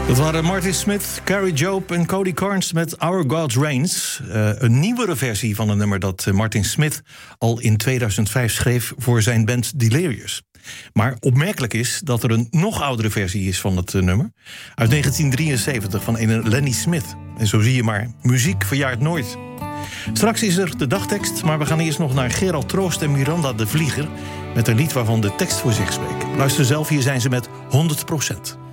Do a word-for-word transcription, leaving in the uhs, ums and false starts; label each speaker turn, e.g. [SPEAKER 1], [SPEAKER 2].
[SPEAKER 1] Dat waren Martin Smith, Carrie Job en Cody Carnes met Our God Reigns. Uh, een nieuwere versie van een nummer dat Martin Smith al in tweeduizend vijf schreef voor zijn band Delirious. Maar opmerkelijk is dat er een nog oudere versie is van het uh, nummer. Uit negentien drieënzeventig van een Lenny Smith. En zo zie je maar, muziek verjaart nooit. Straks is er de dagtekst, maar we gaan eerst nog naar Gerald Troost en Miranda de Vlieger met een lied waarvan de tekst voor zich spreekt. Luister zelf, hier zijn ze met honderd procent.